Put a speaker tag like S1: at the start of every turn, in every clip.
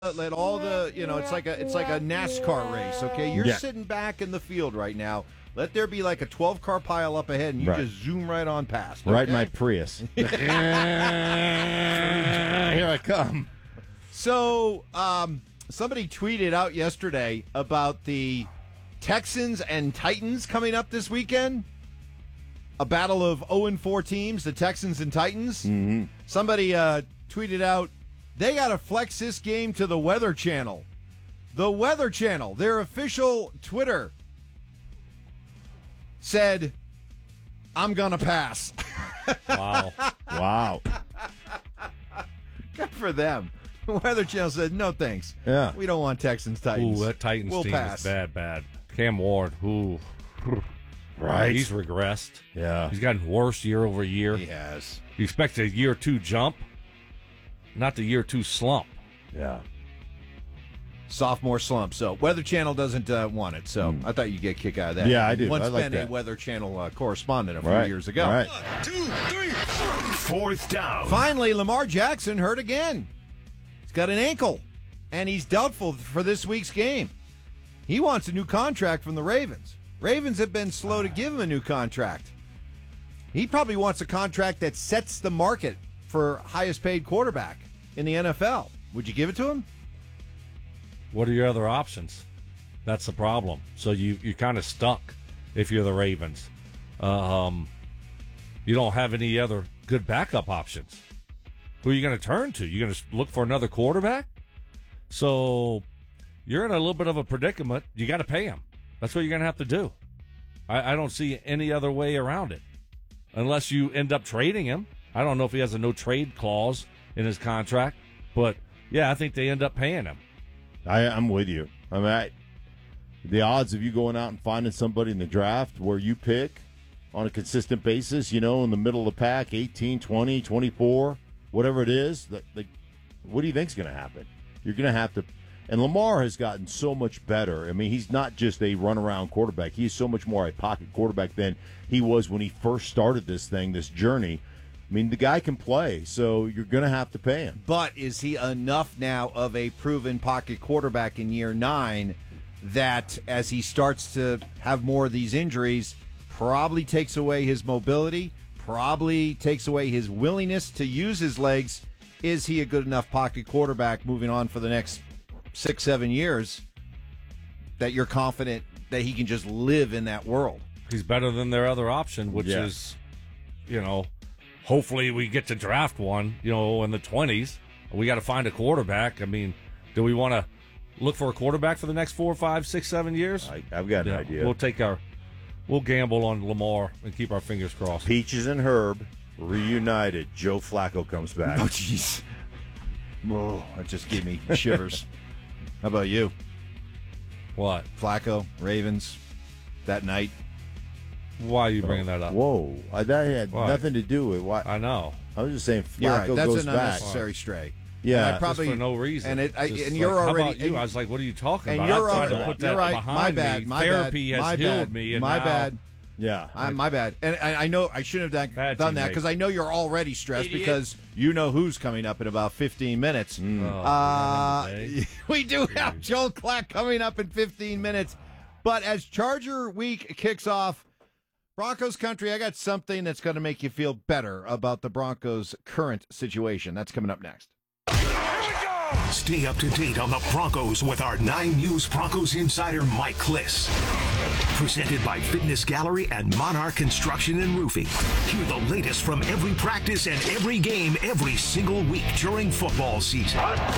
S1: let all the, it's like a NASCAR race, okay? You're sitting back in the field right now. Let there be like a 12-car pile up ahead, and you just zoom right on past. Okay?
S2: Right in my Prius. Here I come.
S1: So, somebody tweeted out yesterday about the Texans and Titans coming up this weekend. A battle of 0-4 teams, the Texans and Titans.
S2: Mm-hmm.
S1: Somebody tweeted out, they got to flex this game to the Weather Channel. The Weather Channel, their official Twitter, said, I'm going to pass.
S2: Wow.
S1: Good for them. The Weather Channel said, no thanks.
S2: Yeah.
S1: We don't want Texans, Titans.
S3: Ooh, that Titans
S1: We'll
S3: team
S1: pass.
S3: is bad. Cam Ward,
S2: Right.
S3: He's regressed.
S2: Yeah.
S3: He's gotten worse year over year.
S1: He has.
S3: You expect a year two jump, not the year two slump.
S2: Yeah.
S1: Sophomore slump. So Weather Channel doesn't want it. So I thought you'd get a kick out of that.
S2: Yeah, I do.
S1: Once
S2: I like
S1: been
S2: that.
S1: a Weather Channel correspondent a few years ago.
S2: All right.
S4: 1, 2, 3, 4th down.
S1: Finally, Lamar Jackson hurt again. He's got an ankle, and he's doubtful for this week's game. He wants a new contract from the Ravens. Ravens have been slow to give him a new contract. He probably wants a contract that sets the market for highest paid quarterback in the NFL. Would you give it to him?
S3: What are your other options? That's the problem. So you're kind of stuck if you're the Ravens. You don't have any other good backup options. Who are you going to turn to? You're going to look for another quarterback? So you're in a little bit of a predicament. You got to pay him. That's what you're going to have to do. I don't see any other way around it. Unless you end up trading him. I don't know if he has a no-trade clause in his contract. But, yeah, I think they end up paying him.
S2: I'm with you. I mean, the odds of you going out and finding somebody in the draft where you pick on a consistent basis, in the middle of the pack, 18, 20, 24, whatever it is, what do you think's going to happen? You're going to have to. And Lamar has gotten so much better. I mean, he's not just a runaround quarterback. He's so much more a pocket quarterback than he was when he first started this journey. I mean, the guy can play, so you're going to have to pay him.
S1: But is he enough now of a proven pocket quarterback in year 9 that as he starts to have more of these injuries, probably takes away his mobility, probably takes away his willingness to use his legs? Is he a good enough pocket quarterback moving on for the next 6-7 years that you're confident that he can just live in that world?
S3: He's better than their other option, which is, hopefully we get to draft one, in the 20s. We got to find a quarterback. I mean, do we want to look for a quarterback for the next 4, 5, 6, 7 years?
S2: I've got an idea.
S3: We'll gamble on Lamar and keep our fingers crossed.
S2: Peaches and Herb reunited. Joe Flacco comes back.
S1: Oh, jeez. Oh, that just gave me shivers. How about you?
S3: What?
S1: Flacco, Ravens, that night.
S3: Why are you bringing that up?
S2: Whoa. That had nothing to do with what.
S3: I know.
S2: I was just saying
S1: You're
S2: Flacco
S1: right. That's
S2: goes
S1: an
S2: back.
S1: unnecessary stray.
S2: Yeah.
S1: And I probably,
S3: just for no reason.
S1: And
S3: Just
S1: you're
S3: like,
S1: already.
S3: How about you? I was like, what are you talking
S1: and
S3: about?
S1: you're
S3: I'm trying
S1: already,
S3: to put
S1: you're
S3: that
S1: right.
S3: behind
S1: My
S3: me.
S1: bad. My
S3: Therapy
S1: bad.
S3: has healed me. And
S1: my
S3: now,
S1: bad.
S2: Yeah.
S1: My bad. And I know I shouldn't have
S3: Bad
S1: done that
S3: teammate.
S1: because I know you're already stressed because you know who's coming up in about 15 minutes.
S3: Oh, at the end of the day.
S1: We do have Joel Klatt coming up in 15 minutes. But as Charger Week kicks off, Broncos country, I got something that's going to make you feel better about the Broncos' current situation. That's coming up next.
S4: Stay up to date on the Broncos with our 9 News Broncos insider Mike Kliss. Presented by Fitness Gallery and Monarch Construction and Roofing. Hear the latest from every practice and every game every single week during football season.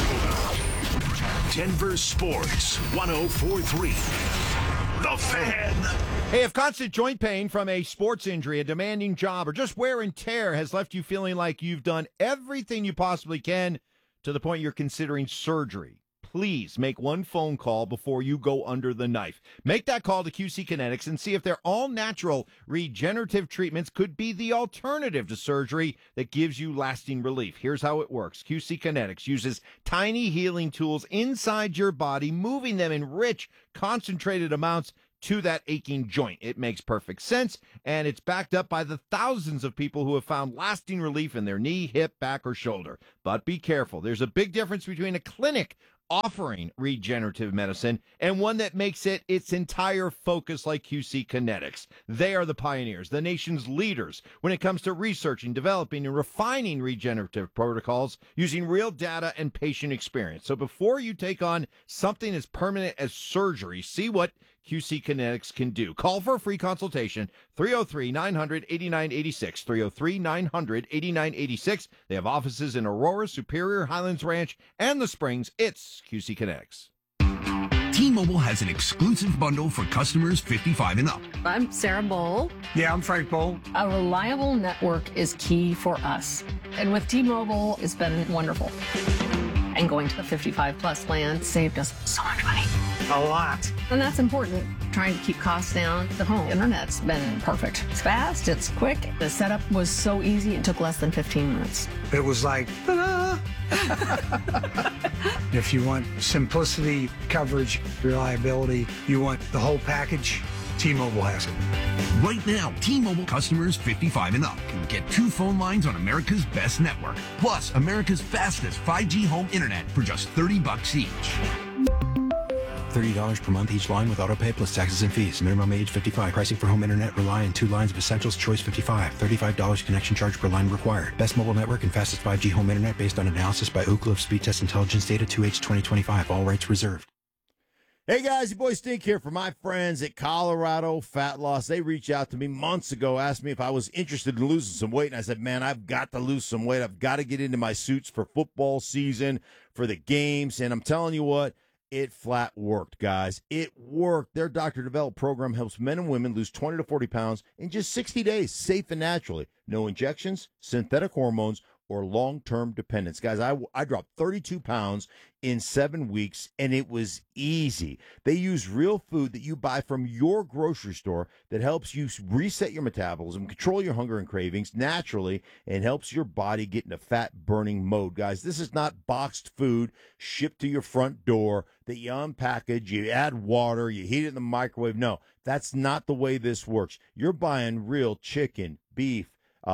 S4: Denver Sports 104.3. The Fan.
S1: Hey, if constant joint pain from a sports injury, a demanding job, or just wear and tear has left you feeling like you've done everything you possibly can to the point you're considering surgery, please make one phone call before you go under the knife. Make that call to QC Kinetics and see if their all-natural regenerative treatments could be the alternative to surgery that gives you lasting relief. Here's how it works. QC Kinetics uses tiny healing tools inside your body, moving them in rich, concentrated amounts to that aching joint. It makes perfect sense, and it's backed up by the thousands of people who have found lasting relief in their knee, hip, back, or shoulder. But be careful. There's a big difference between a clinic offering regenerative medicine, and one that makes it its entire focus like QC Kinetics. They are the pioneers, the nation's leaders when it comes to researching, developing, and refining regenerative protocols using real data and patient experience. So before you take on something as permanent as surgery, see what QC Kinetics can do. Call for a free consultation, 303-900-8986, 303-900-8986. They have offices in Aurora, Superior, Highlands Ranch, and the Springs. It's QC Kinetics.
S5: T-Mobile has an exclusive bundle for customers 55 and up.
S6: I'm Sarah Bowl.
S7: Yeah, I'm Frank Bowl.
S6: A reliable network is key for us. And with T-Mobile, it's been wonderful. And going to the 55-plus plan saved us so much money.
S7: A lot.
S6: And that's important. Trying to keep costs down. The home internet's been perfect. It's fast, it's quick. The setup was so easy, it took less than 15 minutes.
S7: It was like, ta-da! If you want simplicity, coverage, reliability, you want the whole package, T-Mobile has it.
S5: Right now, T-Mobile customers 55 and up can get 2 phone lines on America's best network, plus America's fastest 5G home internet for just $30 each.
S8: $30 per month each line with autopay plus taxes and fees. Minimum age 55. Pricing for home internet rely on 2 lines of Essentials. Choice 55. $35 connection charge per line required. Best mobile network and fastest 5G home internet based on analysis by Ookla of Speed Test Intelligence data 2H 2025. All rights reserved.
S2: Hey guys, your boy Stink here for my friends at Colorado Fat Loss. They reached out to me months ago, asked me if I was interested in losing some weight, and I said, man, I've got to lose some weight. I've got to get into my suits for football season, for the games, and I'm telling you what, it flat worked, guys. It worked. Their doctor-developed program helps men and women lose 20 to 40 pounds in just 60 days, safe and naturally. No injections, synthetic hormones, or long-term dependence. Guys, I dropped 32 pounds in 7 weeks, and it was easy. They use real food that you buy from your grocery store that helps you reset your metabolism, control your hunger and cravings naturally, and helps your body get in a fat-burning mode. Guys, this is not boxed food shipped to your front door that you unpackage, you add water, you heat it in the microwave. No, that's not the way this works. You're buying real chicken, beef,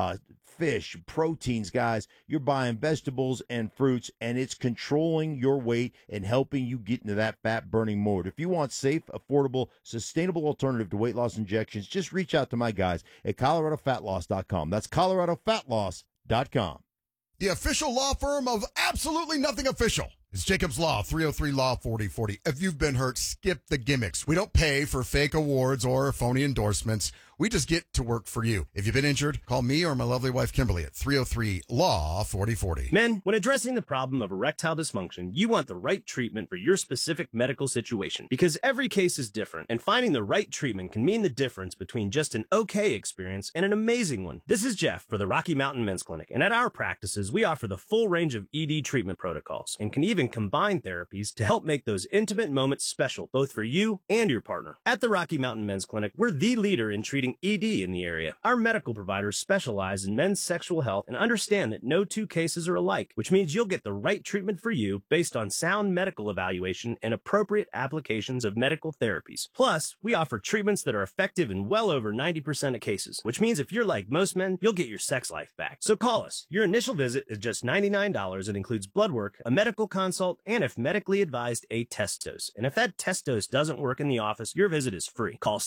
S2: fish, proteins, guys. You're buying vegetables and fruits, and it's controlling your weight and helping you get into that fat-burning mode. If you want safe, affordable, sustainable alternative to weight loss injections, just reach out to my guys at ColoradoFatLoss.com. That's ColoradoFatLoss.com.
S9: The official law firm of absolutely nothing official. It's Jacobs Law, 303 Law 4040. If you've been hurt, skip the gimmicks. We don't pay for fake awards or phony endorsements. We just get to work for you. If you've been injured, call me or my lovely wife, Kimberly, at 303 Law 4040.
S10: Men, when addressing the problem of erectile dysfunction, you want the right treatment for your specific medical situation because every case is different, and finding the right treatment can mean the difference between just an okay experience and an amazing one. This is Jeff for the Rocky Mountain Men's Clinic, and at our practices, we offer the full range of ED treatment protocols and can even combine therapies to help make those intimate moments special, both for you and your partner. At the Rocky Mountain Men's Clinic, we're the leader in treating ED in the area. Our medical providers specialize in men's sexual health and understand that no 2 cases are alike, which means you'll get the right treatment for you based on sound medical evaluation and appropriate applications of medical therapies. Plus, we offer treatments that are effective in well over 90% of cases, which means if you're like most men, you'll get your sex life back. So call us. Your initial visit is just $99. It includes blood work, a medical consult, and if medically advised, a test dose. And if that test dose doesn't work in the office, your visit is free. Call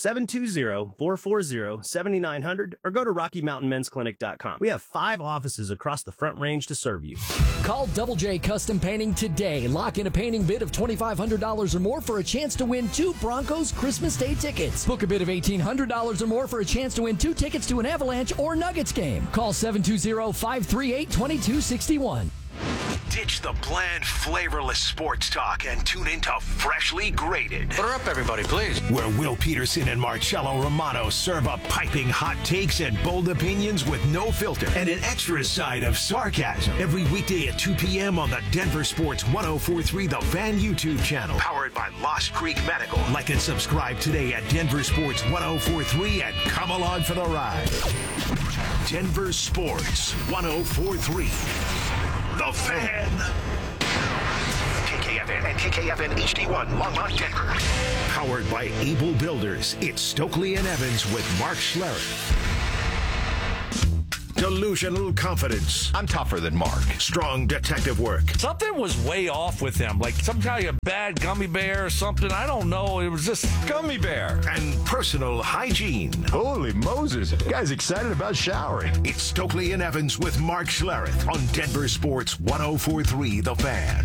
S10: 720-440-7900 or go to RockyMountainMen'sClinic.com. We have 5 offices across the Front Range to serve you.
S11: Call Double J Custom Painting today. Lock in a painting bid of $2,500 or more for a chance to win 2 Broncos Christmas Day tickets. Book a bid of $1,800 or more for a chance to win 2 tickets to an Avalanche or Nuggets game. Call 720-538-2261.
S4: Ditch the bland, flavorless sports talk and tune into Freshly Graded.
S12: Order up, everybody, please.
S4: Where Will Peterson and Marcello Romano serve up piping hot takes and bold opinions with no filter and an extra side of sarcasm. Every weekday at 2 p.m. on the Denver Sports 104.3 The Fan YouTube channel. Powered by Lost Creek Medical. Like and subscribe today at Denver Sports 104.3 and come along for the ride. Denver Sports 104.3. The Fan. KKFN and KKFN HD1 Longmont, Denver. Powered by Able Builders. It's Stokely and Evans with Mark Schlereth. Delusional confidence.
S12: I'm tougher than Mark.
S4: Strong detective work.
S3: Something was way off with him, like some kind of bad gummy bear or something. I don't know. It was just
S12: Gummy bear.
S4: And personal hygiene.
S12: Holy Moses. Guy's excited about showering.
S4: It's Stokely and Evans with Mark Schlereth on Denver Sports 104.3 The Fan.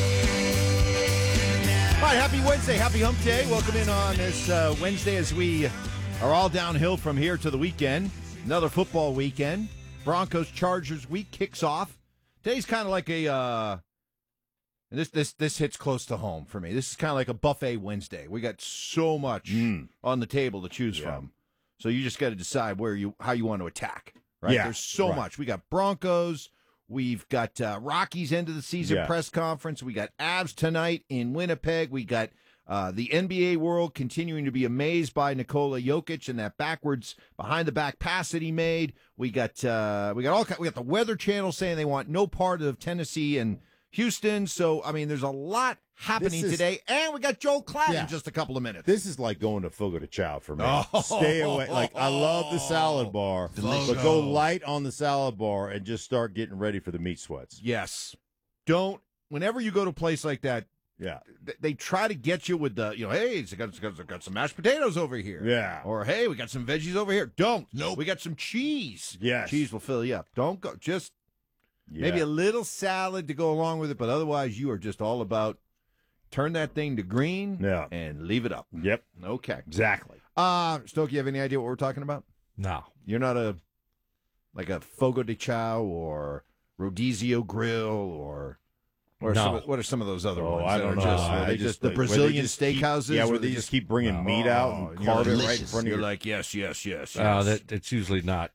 S1: All right, happy Wednesday, happy hump day. Welcome in on this Wednesday as we are all downhill from here to the weekend. Another football weekend. Broncos-Chargers week kicks off. Today's kind of like a, and this hits close to home for me. This is kind of like a buffet Wednesday. We got so much on the table to choose from. So you just got to decide how you want to attack. Right?
S2: Yeah,
S1: There's so much. We got Broncos. We've got Rockies end of the season press conference. We got Avs tonight in Winnipeg. We got the NBA world continuing to be amazed by Nikola Jokic and that backwards behind the back pass that he made. We got the Weather Channel saying they want no part of Tennessee and Houston. So I mean, there's a lot happening today, and we got Joel Klatt in just a couple of minutes.
S2: This is like going to Fogo de Chao for me. Stay away. Like, I love the salad bar, but go light on the salad bar and just start getting ready for the meat sweats.
S1: Yes. Whenever you go to a place like that, they try to get you with the, hey, it's got some mashed potatoes over here.
S2: Yeah.
S1: Or, hey, we got some veggies over here. Nope. We got some cheese.
S2: Yes.
S1: Cheese will fill you up. Don't go. Just maybe a little salad to go along with it, but otherwise you are just all about turn that thing to green and leave it up.
S2: Yep.
S1: Okay.
S2: Exactly.
S1: Stoke, you have any idea what we're talking about?
S3: no.
S1: You're not a Fogo de Chao or Rodizio Grill or
S3: No.
S1: what are some of those other ones?
S2: I
S1: that
S2: don't
S1: are
S2: know.
S1: Are they just the
S2: where
S1: Brazilian
S2: they just keep-
S1: steakhouses?
S2: where they just keep bringing meat out and
S1: you're
S2: carve it
S1: like,
S2: right in front of
S1: you're
S2: you.
S1: like, yes.
S3: It's usually not.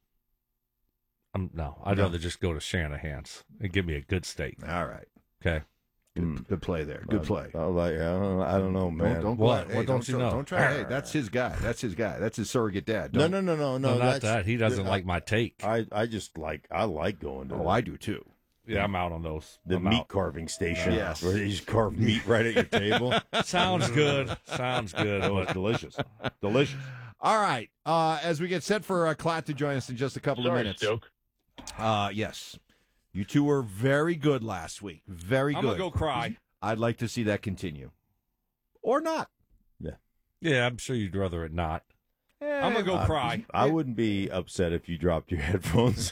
S3: I'd rather just go to Shanahan's and give me a good steak.
S1: All right.
S3: Okay.
S1: Good play there. Good play.
S2: I don't know, man.
S1: Don't
S3: What?
S1: Hey,
S3: What don't you know?
S1: Don't try. Hey, that's his guy. That's his surrogate dad.
S2: No,
S1: Don't-
S2: no.
S3: Not that. He doesn't like my take.
S2: I like going to
S1: Oh, I do too.
S3: Yeah, I'm out on those.
S2: the
S3: I'm
S2: meat
S3: out.
S2: carving station.
S1: Yes.
S2: Where they just carve meat right at your table.
S3: Sounds good. Sounds good.
S2: Oh, it's delicious. Delicious.
S1: All right. As we get set for Klatt to join us in just a couple of minutes.
S13: Stoke.
S1: Yes. You two were very good last week. Very good.
S3: I'm going to go cry.
S1: I'd like to see that continue. Or not.
S3: Yeah, I'm sure you'd rather it not. I'm going to go cry.
S2: I wouldn't be upset if you dropped your headphones.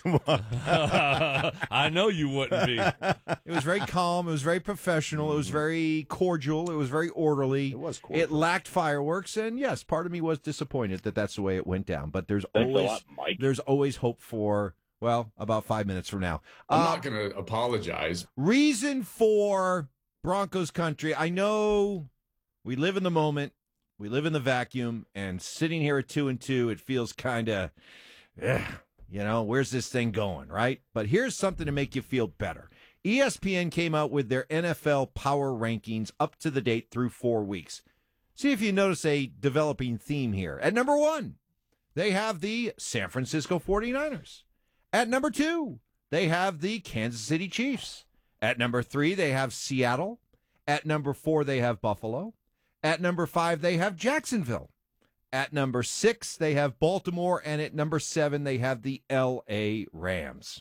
S3: I know you wouldn't be.
S1: It was very calm. It was very professional. It was very cordial. It was very orderly.
S2: It was cordial.
S1: It lacked fireworks. And, yes, part of me was disappointed that that's the way it went down. But there's
S13: Thanks a lot, Mike.
S1: there's always hope for, well, about 5 minutes from now.
S13: I'm not going to apologize.
S1: Reason for Broncos country. I know we live in the moment. We live in the vacuum, and sitting here at 2-2, it feels kind of, where's this thing going, right? But here's something to make you feel better. ESPN came out with their NFL power rankings up to the date through 4 weeks. See if you notice a developing theme here. At number 1, they have the San Francisco 49ers. At number 2, they have the Kansas City Chiefs. At number 3, they have Seattle. At number 4, they have Buffalo. At number 5, they have Jacksonville. At number 6, they have Baltimore. And at number 7, they have the L.A. Rams.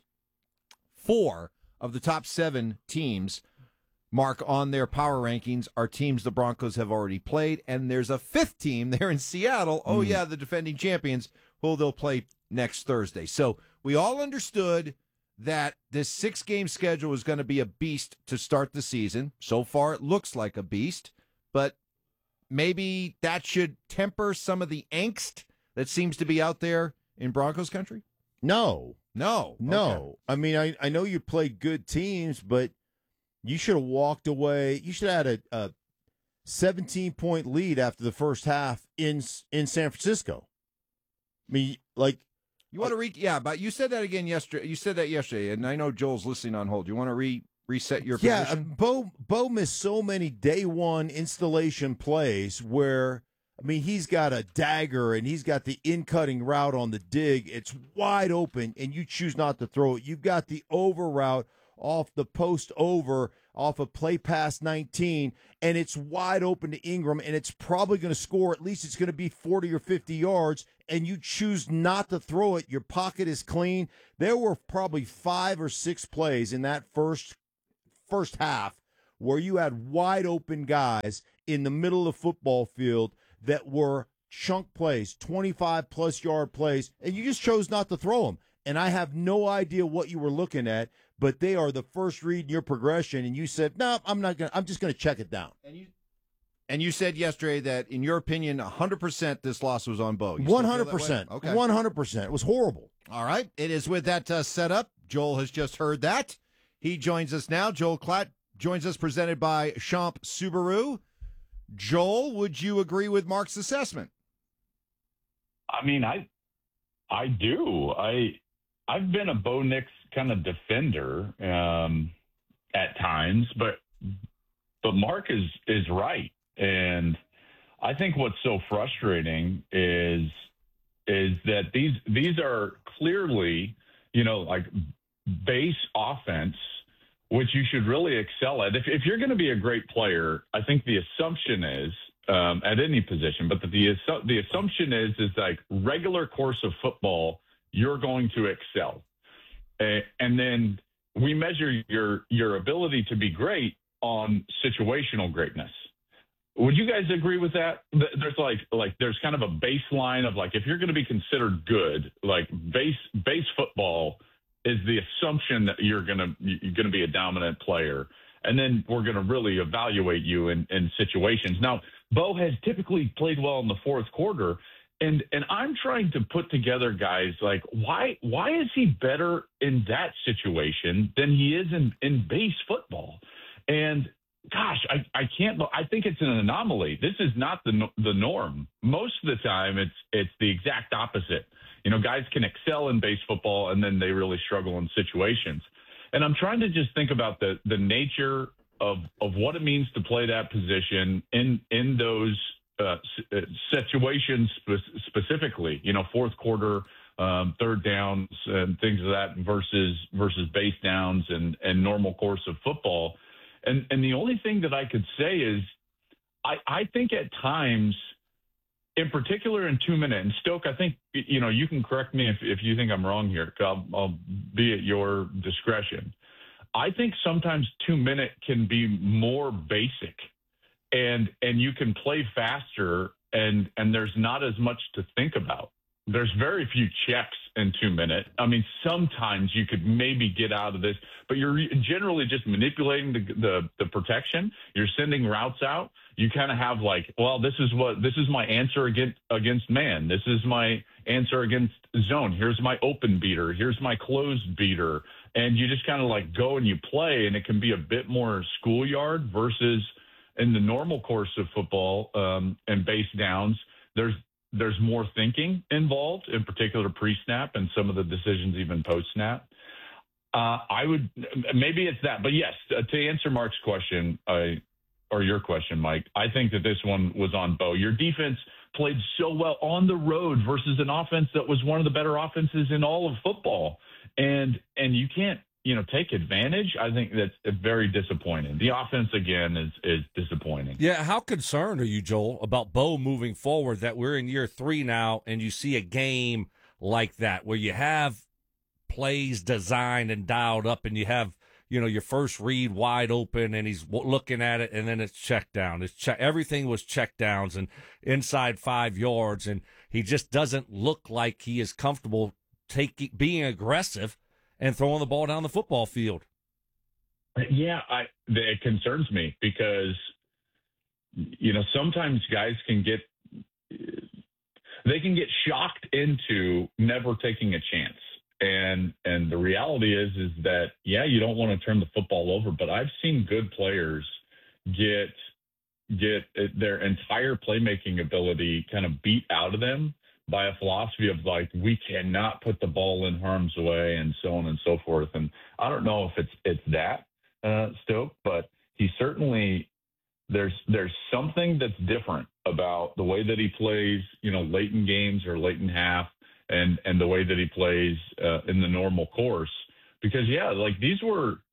S1: 4 of the top 7 teams, Mark, on their power rankings are teams the Broncos have already played. And there's a 5th team there in Seattle. Oh, yeah, the defending champions, who they'll play next Thursday. So we all understood that this 6-game schedule was going to be a beast to start the season. So far, it looks like a beast. But maybe that should temper some of the angst that seems to be out there in Broncos country?
S2: No.
S1: Okay.
S2: I mean, I know you played good teams, but you should have walked away. You should have had a 17-point lead after the first half in San Francisco. I mean, like,
S1: you want to but you said that again yesterday. You said that yesterday, and I know Joel's listening on hold. You want to reset your position?
S2: Bo missed so many day one installation plays where, I mean, he's got a dagger and he's got the in-cutting route on the dig. It's wide open, and you choose not to throw it. You've got the over route off the post over off of play pass 19, and it's wide open to Ingram, and it's probably going to score. At least it's going to be 40 or 50 yards, and you choose not to throw it. Your pocket is clean. There were probably 5 or 6 plays in that first half where you had wide open guys in the middle of the football field that were chunk plays, 25-plus yard plays, and you just chose not to throw them. And I have no idea what you were looking at, but they are the first read in your progression, and you said, no, I'm just going to check it down.
S1: And you said yesterday that, in your opinion, 100% this loss was on Bo.
S2: 100%.
S1: Okay.
S2: 100%. It was horrible.
S1: All right. It is with that setup. Joel has just heard that. He joins us now. Joel Klatt joins us, presented by Champ Subaru. Joel, would you agree with Mark's assessment?
S13: I mean, I do. I've been a Bo Nix kind of defender at times, but Mark is right. And I think what's so frustrating is that these are clearly, like base offense, which you should really excel at. If you're going to be a great player, I think the assumption is at any position, but the assumption is like regular course of football, you're going to excel. And then we measure your ability to be great on situational greatness. Would you guys agree with that? There's there's kind of a baseline of if you're going to be considered good, base football is the assumption that you're going to be a dominant player. And then we're going to really evaluate you in situations. Now, Bo has typically played well in the fourth quarter. And I'm trying to put together, guys, why is he better in that situation than he is in base football? And gosh, I can't. I think it's an anomaly. This is not the norm. Most of the time, it's the exact opposite. Guys can excel in base football, and then they really struggle in situations. And I'm trying to just think about the nature of what it means to play that position in those situations specifically, fourth quarter, third downs and things of that versus base downs and normal course of football. And the only thing that I could say is I think at times, in particular in 2 minute, and Stoke, I think, you can correct me if you think I'm wrong here. I'll be at your discretion. I think sometimes 2 minute can be more basic. And you can play faster, and there's not as much to think about. There's very few checks in 2 minute. I mean, sometimes you could maybe get out of this, but you're generally just manipulating the protection. You're sending routes out. You kind of have this is my answer against man. This is my answer against zone. Here's my open beater. Here's my closed beater. And you just kind of go and you play, and it can be a bit more schoolyard versus in the normal course of football and base downs, there's more thinking involved, in particular pre-snap and some of the decisions even post-snap. Maybe it's that. But yes, to answer Mark's question, or your question, Mike, I think that this one was on Bo. Your defense played so well on the road versus an offense that was one of the better offenses in all of football. And you can't, take advantage. I think that's very disappointing. The offense, again, is disappointing.
S3: Yeah, how concerned are you, Joel, about Bo moving forward, that we're in year 3 now and you see a game like that where you have plays designed and dialed up and you have, your first read wide open and he's looking at it and then it's checked down. Everything was check downs and inside 5 yards, and he just doesn't look like he is comfortable being aggressive and throwing the ball down the football field.
S13: Yeah, it concerns me because, sometimes guys can get shocked into never taking a chance. And the reality is that, you don't want to turn the football over, but I've seen good players get their entire playmaking ability kind of beat out of them by a philosophy of we cannot put the ball in harm's way and so on and so forth. And I don't know if it's that Stoke, but he certainly there's something that's different about the way that he plays, late in games or late in half, and the way that he plays in the normal course. Because these were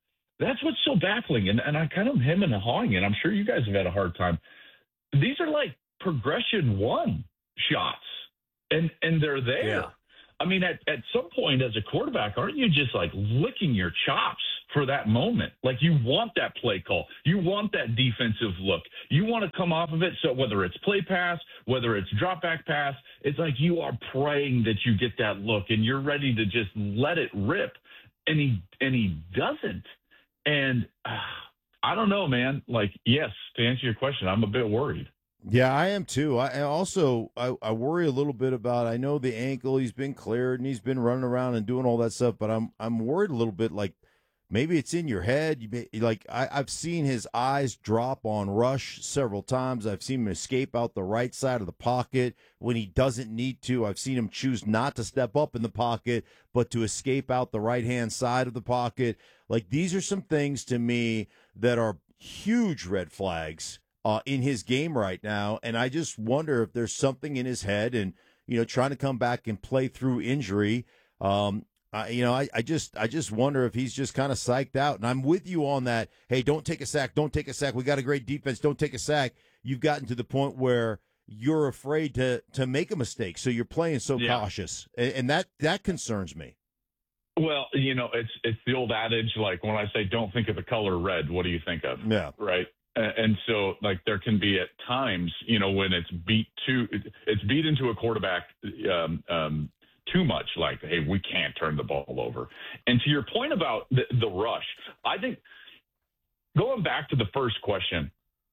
S13: That's what's so baffling. And I kind of him and hawing it. I'm sure you guys have had a hard time. These are like progression 1 shots, and they're there.
S3: Yeah.
S13: I mean, at some point as a quarterback, aren't you just like licking your chops for that moment? Like you want that play call. You want that defensive look. You want to come off of it. So whether it's play pass, whether it's drop back pass, it's like you are praying that you get that look and you're ready to just let it rip. And he doesn't. And I don't know, man. Like, yes, to answer your question, I'm a bit worried.
S2: Yeah, I am too. I worry a little bit about. I know the ankle. He's been cleared and he's been running around and doing all that stuff. But I'm worried a little bit. Like maybe it's in your head. I've seen his eyes drop on rush several times. I've seen him escape out the right side of the pocket when he doesn't need to. I've seen him choose not to step up in the pocket, but to escape out the right hand side of the pocket. Like these are some things to me that are huge red flags in his game right now, and I just wonder if there's something in his head, and trying to come back and play through injury. I just wonder if he's just kind of psyched out. And I'm with you on that. Hey, don't take a sack. Don't take a sack. We got a great defense. Don't take a sack. You've gotten to the point where you're afraid to make a mistake, so you're playing so cautious, and that concerns me.
S13: Well, it's the old adage, like when I say don't think of the color red, what do you think of?
S2: Yeah.
S13: Right. And so, like, there can be at times, when it's beat into a quarterback too much, like, hey, we can't turn the ball over. And to your point about the rush, I think going back to the first question,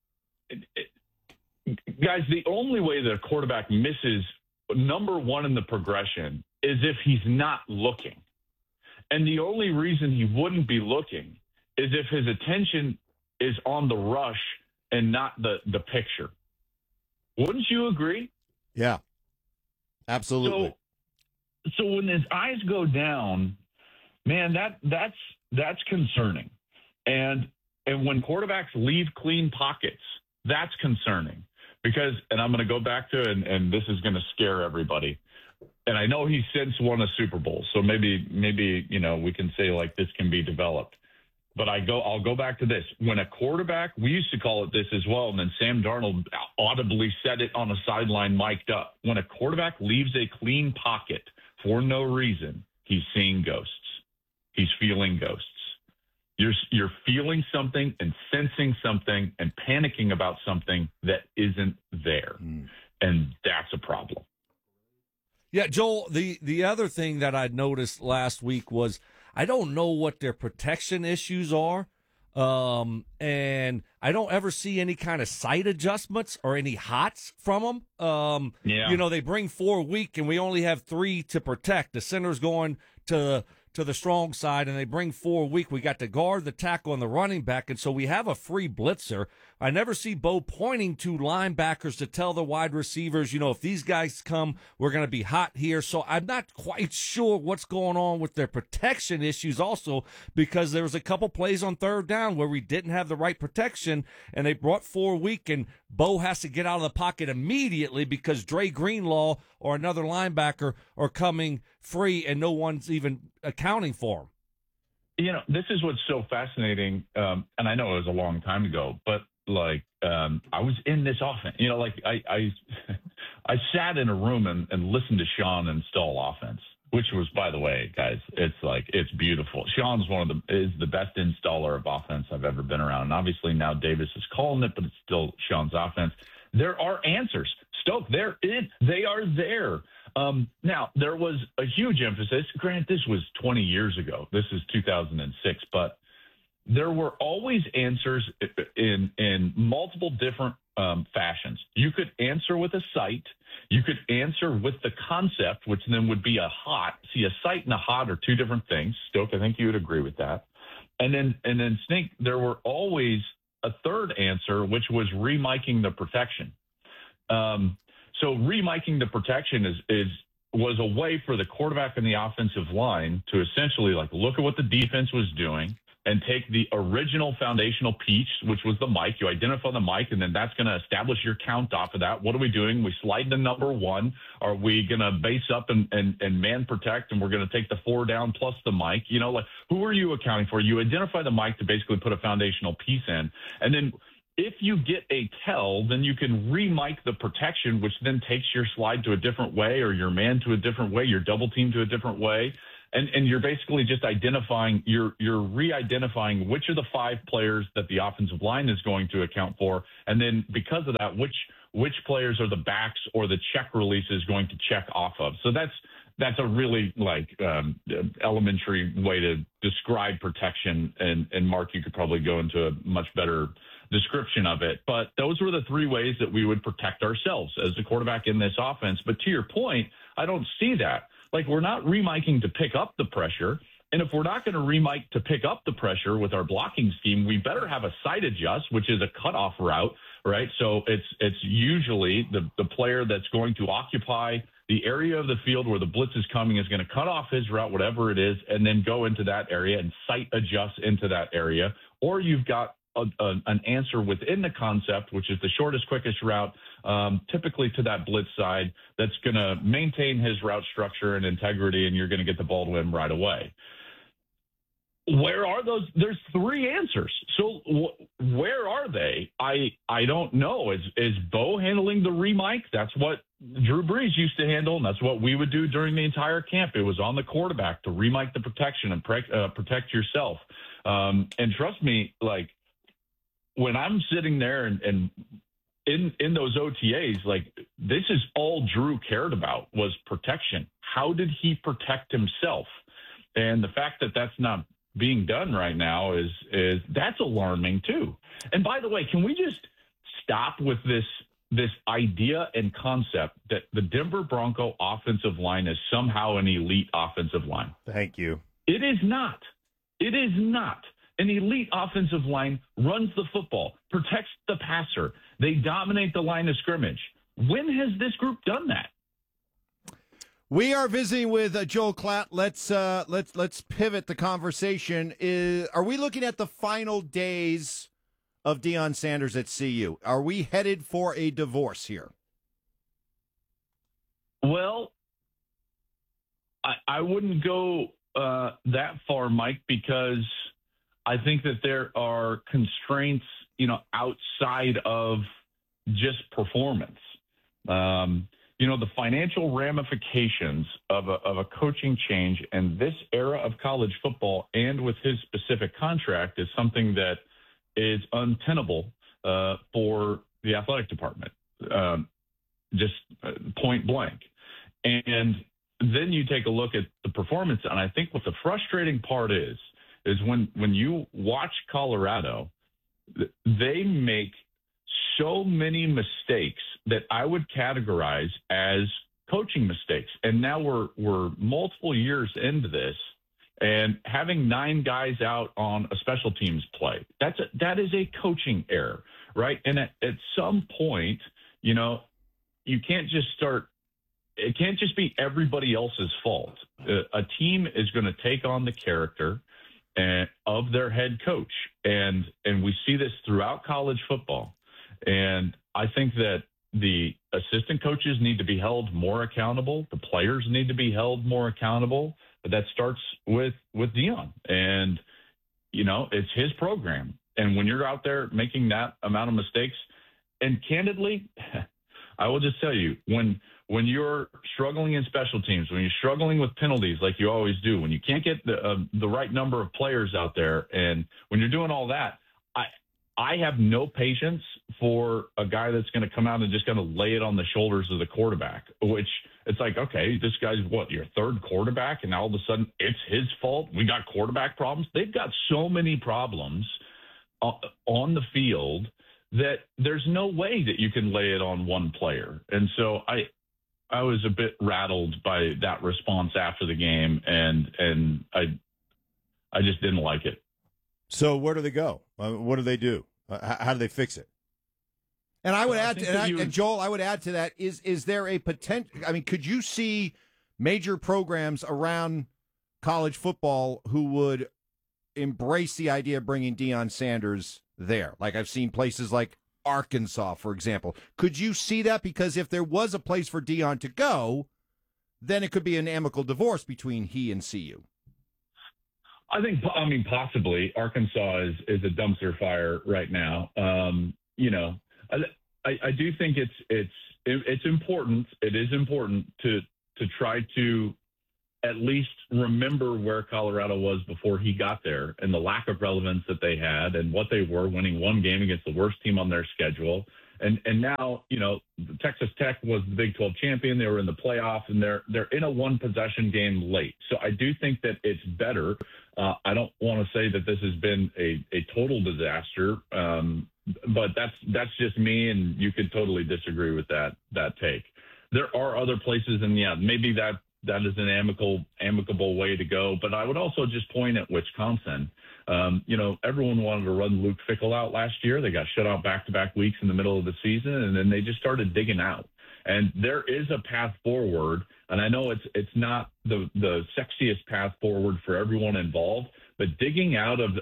S13: guys, the only way that a quarterback misses number 1 in the progression is if he's not looking. And the only reason he wouldn't be looking is if his attention is on the rush and not the picture. Wouldn't you agree?
S2: Yeah, absolutely.
S13: So when his eyes go down, man, that's concerning. And when quarterbacks leave clean pockets, that's concerning. Because, and I'm going to go back to, and this is going to scare everybody. And I know he's since won a Super Bowl, so maybe we can say like this can be developed. But I'll go back to this. When a quarterback, we used to call it this as well, and then Sam Darnold audibly said it on a sideline mic'd up. When a quarterback leaves a clean pocket for no reason, he's seeing ghosts. He's feeling ghosts. You're feeling something and sensing something and panicking about something that isn't there. And that's a problem.
S3: Yeah, Joel, the other thing that I noticed last week was I don't know what their protection issues are, and I don't ever see any kind of sight adjustments or any hots from them. They bring 4 weak, and we only have 3 to protect. The center's going to the strong side, and they bring 4 weak. We got the guard, the tackle, and the running back, and so we have a free blitzer. I never see Bo pointing to linebackers to tell the wide receivers, if these guys come, we're going to be hot here. So I'm not quite sure what's going on with their protection issues also, because there was a couple plays on 3rd down where we didn't have the right protection, and they brought 4 weak, and Bo has to get out of the pocket immediately because Dre Greenlaw or another linebacker are coming free, and no one's even accounting for them.
S13: This is what's so fascinating, and I know it was a long time ago, but I was in this offense. I sat in a room and listened to Sean install offense, which was, by the way, guys, it's beautiful. Sean's is the best installer of offense I've ever been around. And obviously now Davis is calling it, but it's still Sean's offense. There are answers. Stoke, they are there. Now, there was a huge emphasis. Granted, this was 20 years ago. This is 2006, but there were always answers in multiple different fashions. You could answer with a site. You could answer with the concept, which then would be a hot. See, a site and a hot are 2 different things. Stoke, I think you would agree with that. And then Snake, there were always a 3rd answer, which was remiking the protection. So remiking the protection was a way for the quarterback and the offensive line to essentially look at what the defense was doing and take the original foundational piece, which was the mic. You identify the mic, and then that's going to establish your count off of that. What are we doing? We slide to number 1. Are we going to base up and man protect, and we're going to take the 4 down plus the mic? You know, like, who are you accounting for? You identify the mic to basically put a foundational piece in. And then if you get a tell, then you can re-mic the protection, which then takes your slide to a different way, or your man to a different way, your double team to a different way. And you're basically just identifying, you're re-identifying which of the 5 players that the offensive line is going to account for. And then because of that, which players are the backs or the check release is going to check off of. So that's a really elementary way to describe protection. And Mark, you could probably go into a much better description of it. But those were the 3 ways that we would protect ourselves as a quarterback in this offense. But to your point, I don't see that. Like, we're not remiking to pick up the pressure. And if we're not going to remic to pick up the pressure with our blocking scheme, we better have a side adjust, which is a cutoff route, right? So it's usually the player that's going to occupy the area of the field where the blitz is coming is going to cut off his route, whatever it is, and then go into that area and sight adjust into that area. Or you've got an answer within the concept, which is the shortest, quickest route, typically to that blitz side, that's going to maintain his route structure and integrity, and you're going to get the ball to him right away. Where are those? There's 3 answers. So where are they? I don't know. Is Bo handling the remic? That's what Drew Brees used to handle, and that's what we would do during the entire camp. It was on the quarterback to remic the protection and protect yourself. And trust me, like, when I'm sitting there and in those OTAs, like, this is all Drew cared about was protection. How did he protect himself? And the fact that that's not being done right now is that's alarming too. And by the way, can we just stop with this idea and concept that the Denver Bronco offensive line is somehow an elite offensive line?
S2: Thank you.
S13: It is not. It is not. An elite offensive line runs the football, protects the passer. They dominate the line of scrimmage. When has this group done that?
S1: We are visiting with Joel Klatt. Let's pivot the conversation. Are we looking at the final days of Deion Sanders at CU? Are we headed for a divorce here?
S13: Well, I wouldn't go that far, Mike, because I think that there are constraints, outside of just performance. The financial ramifications of a coaching change in this era of college football and with his specific contract is something that is untenable for the athletic department, just point blank. And then you take a look at the performance, and I think what the frustrating part is when you watch Colorado, they make so many mistakes that I would categorize as coaching mistakes. And now we're multiple years into this, and having 9 guys out on a special teams play, that is a coaching error, right? And at some point, you can't just it can't just be everybody else's fault. A team is going to take on the character of their head coach. And we see this throughout college football. And I think that the assistant coaches need to be held more accountable. The players need to be held more accountable. But that starts with Deion. And, it's his program. And when you're out there making that amount of mistakes, and candidly, I will just tell you, when you're struggling in special teams, when you're struggling with penalties like you always do, when you can't get the right number of players out there, and when you're doing all that, I have no patience for a guy that's going to come out and just going to lay it on the shoulders of the quarterback, which it's like, okay, this guy's your 3rd quarterback, and now all of a sudden it's his fault. We got quarterback problems. They've got so many problems on the field that there's no way that you can lay it on one player. And so I was a bit rattled by that response after the game, and I just didn't like it.
S2: So where do they go? What do they do? How do they fix it?
S1: And I would add, and Joel, I would add to that, is there a potential? I mean, could you see major programs around college football who would embrace the idea of bringing Deion Sanders there. Like I've seen places like Arkansas, for example. Could you see that? Because if there was a place for Deion to go, then it could be an amicable divorce between he and CU.
S13: I mean, possibly Arkansas is a dumpster fire right now. You know, I do think it's important. It is important to try to at least remember where Colorado was before he got there and the lack of relevance that they had and what they were, winning one game against the worst team on their schedule. And now, you know, Texas Tech was the Big 12 champion. They were in the playoffs, and they're in a one-possession game late. So I do think that it's better. I don't want to say that this has been a total disaster, but that's just me, and you could totally disagree with that take. There are other places, and yeah, maybe that is an amicable way to go. But I would also just point at Wisconsin. You know, everyone wanted to run Luke Fickell out last year. They got shut out back-to-back weeks in the middle of the season, and then they just started digging out. And there is a path forward, and I know it's not the sexiest path forward for everyone involved, but digging out of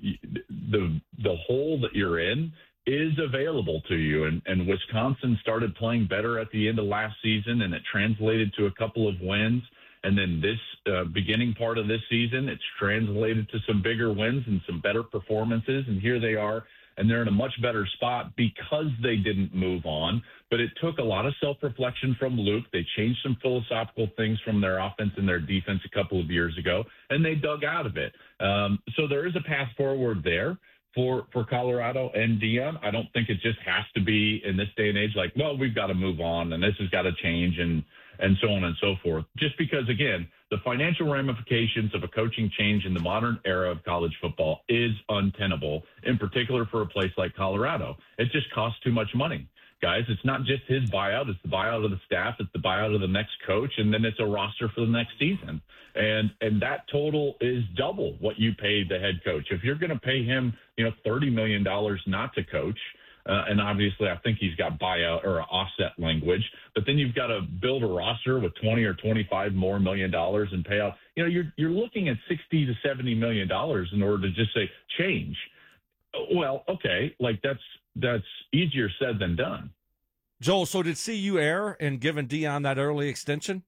S13: the hole that you're in is available to you. And Wisconsin started playing better at the end of last season, and it translated to a couple of wins. And then this beginning part of this season, it's translated to some bigger wins and some better performances. And here they are, and they're in a much better spot because they didn't move on. But it took a lot of self-reflection from Luke. They changed some philosophical things from their offense and their defense a couple of years ago, and they dug out of it. So there is a path forward there for Colorado and Deion. I don't think it just has to be in this day and age like, well, we've got to move on and this has got to change and so on and so forth. Just because, again, the financial ramifications of a coaching change in the modern era of college football is untenable, in particular for a place like Colorado. It just costs too much money. Guys, it's not just his buyout. It's the buyout of the staff. It's the buyout of the next coach. And then it's a roster for the next season. And that total is double what you paid the head coach. If you're going to pay him, $30 million not to coach, and obviously I think he's got buyout or offset language, but then you've got to build a roster with 20 or 25 more million dollars in payout. You're looking at $60 to $70 million in order to just say change. Well, okay, like that's easier said than done.
S3: Joel, so did CU err in giving Deion that early extension?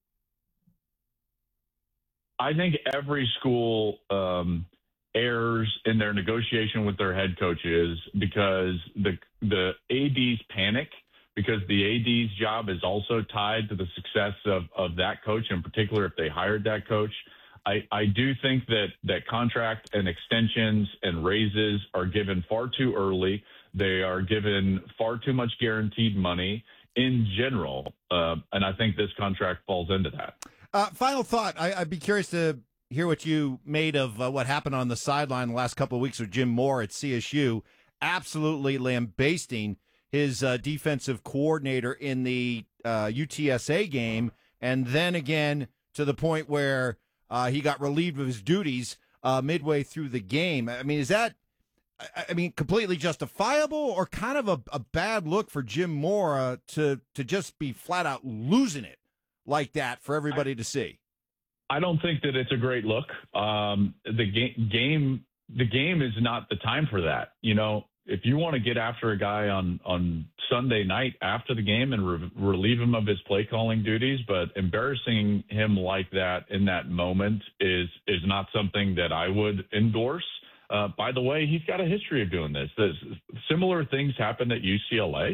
S13: I think every school errs in their negotiation with their head coaches because the ADs panic because the AD's job is also tied to the success of that coach, in particular if they hired that coach. I do think that contract and extensions and raises are given far too early. They are given far too much guaranteed money in general, and I think this contract falls into that.
S1: Final thought. I'd be curious to hear what you made of what happened on the sideline the last couple of weeks with Jim Moore at CSU, absolutely lambasting his defensive coordinator in the UTSA game, and then again to the point where he got relieved of his duties midway through the game. I mean, is that, completely justifiable or kind of a bad look for Jim Moore to just be flat out losing it like that for everybody to see?
S13: I don't think that it's a great look. The game is not the time for that. If you want to get after a guy on Sunday night after the game and relieve him of his play calling duties, but embarrassing him like that in that moment is not something that I would endorse. By the way, he's got a history of doing this. Similar things happened at UCLA.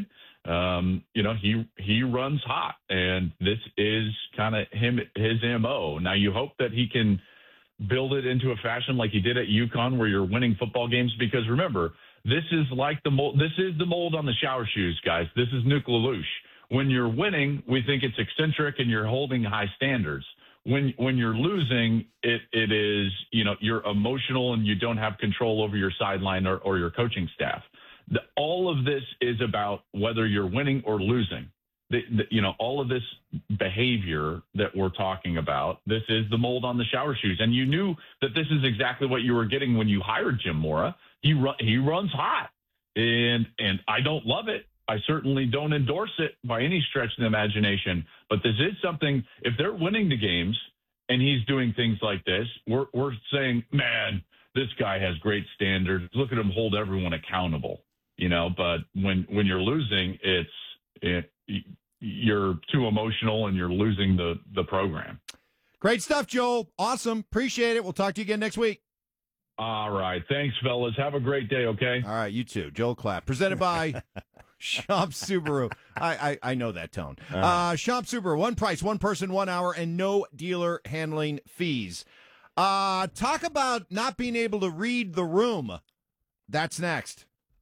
S13: He runs hot, and this is kind of his MO. Now you hope that he can build it into a fashion like he did at UConn where you're winning football games, because remember, this is like the mold. This is the mold on the shower shoes, guys. This is Nuke LaLoosh. When you're winning, we think it's eccentric and you're holding high standards. When you're losing, it is, you're emotional and you don't have control over your sideline or your coaching staff. All of this is about whether you're winning or losing. All of this behavior that we're talking about, this is the mold on the shower shoes. And you knew that this is exactly what you were getting when you hired Jim Mora. He runs hot, and I don't love it. I certainly don't endorse it by any stretch of the imagination. But this is something, if they're winning the games and he's doing things like this, we're saying, man, this guy has great standards. Look at him hold everyone accountable, but when you're losing, you're too emotional and you're losing the program.
S1: Great stuff, Joel. Awesome. Appreciate it. We'll talk to you again next week.
S13: All right. Thanks, fellas. Have a great day, okay?
S1: All right, you too. Joel Clapp. Presented by Shop Subaru. I know that tone. Shop Subaru. One price, one person, 1 hour, and no dealer handling fees. Talk about not being able to read the room. That's next.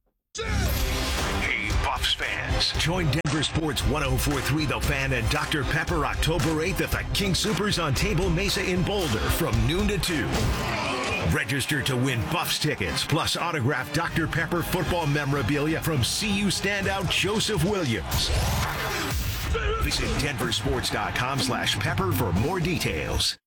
S4: Hey, Buffs fans. Join Denver Sports 104.3 The Fan and Dr. Pepper October 8th at the King Soopers on Table Mesa in Boulder from noon to 2. Register to win Buffs tickets, plus autographed Dr. Pepper football memorabilia from CU standout Joseph Williams. Visit denversports.com/pepper for more details.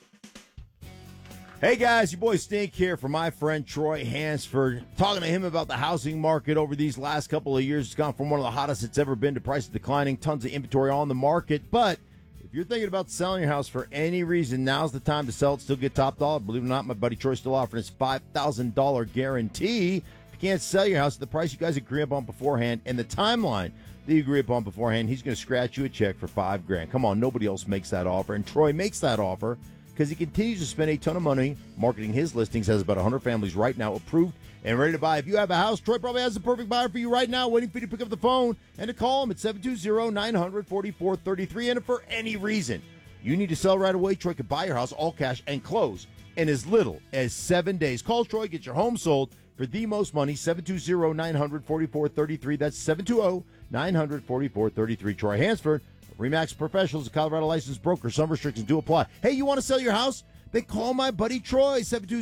S2: Hey guys, your boy Stink here for my friend Troy Hansford. Talking to him about the housing market over these last couple of years. It's gone from one of the hottest it's ever been to prices declining, tons of inventory on the market. But if you're thinking about selling your house for any reason, now's the time to sell it, still get top dollar. Believe it or not, my buddy Troy's still offering his $5,000 guarantee. If you can't sell your house at the price you guys agree upon beforehand and the timeline that you agree upon beforehand, he's going to scratch you a check for $5,000. Come on, nobody else makes that offer. And Troy makes that offer because he continues to spend a ton of money marketing his listings, has about 100 families right now approved and ready to buy. If you have a house, Troy probably has the perfect buyer for you right now, waiting for you to pick up the phone and to call him at 720-900-4433. And if for any reason you need to sell right away, Troy could buy your house all cash and close in as little as 7 days. Call Troy, get your home sold for the most money, 720-900-4433. That's 720-900-4433. Troy Hansford, RE/MAX Professionals, a Colorado licensed broker. Some restrictions do apply. Hey, you want to sell your house? Then call my buddy Troy,